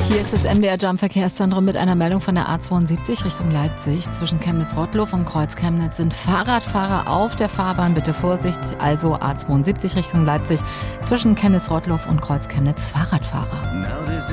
Hier ist das MDR Jump Verkehrszentrum mit einer Meldung von der A72 Richtung Leipzig. Zwischen Chemnitz-Rottluff und Kreuz-Chemnitz sind Fahrradfahrer auf der Fahrbahn. Bitte Vorsicht, also A72 Richtung Leipzig. Zwischen Chemnitz-Rottluff und Kreuz-Chemnitz Fahrradfahrer.